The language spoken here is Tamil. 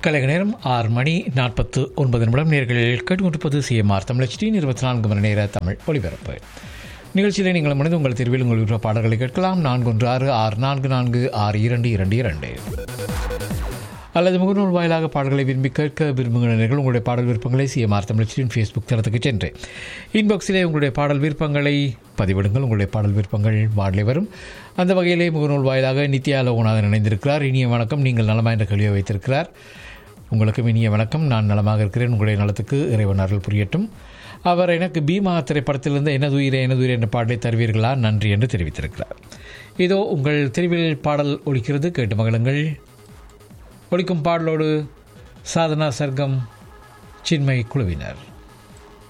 கலைக நேரம் 6 மணி 49 நிமிடம். நேர்கள் கேட்டுக்கொண்டிருப்பது சிஎம்ஆர் தமிழ் HT 24 மணி நேர தமிழ் ஒலிபரப்பு நிகழ்ச்சியில் நீங்கள் மனித உங்கள் தெருவில் உங்கள் விருப்ப பாடல்களை கேட்கலாம். 4166446222 அல்லது முகநூல் வாயிலாக பாடல்களை விரும்பி கேட்க விரும்புகிறீர்கள். உங்களுடைய பாடல் விருப்பங்களை சிஎம்ஆர் தமிழ் HT ஃபேஸ்புக் தளத்துக்கு சென்று இன்பாக்ஸிலே உங்களுடைய பாடல் விருப்பங்களை பதிவிடுங்கள். உங்களுடைய பாடல் விருப்பங்கள் வாடலை வரும். அந்த வகையிலே முகநூல் வாயிலாக நித்யா லோகநாதன் இணைந்திருக்கிறார். இனிய வணக்கம், நீங்கள் நலமா என்ற கேள்வியை வைத்திருக்கிறார். உங்களுக்கும் இனிய வணக்கம், நான் நலமாக இருக்கிறேன், உங்களுடைய நலத்துக்கு இறைவன் அருள் புரியட்டும். அவர் எனக்கு பீமா திரைப்படத்திலிருந்து எனதுயிரே என்ற பாடலை தருவீர்களா, நன்றி என்று தெரிவித்திருக்கிறார். இதோ உங்கள் தெருவில் பாடல் ஒலிக்கிறது, கேட்டு மகிழுங்கள். ஒலிக்கும் பாடலோடு சாதனா சர்க்கம் சின்மை குழுவினர்.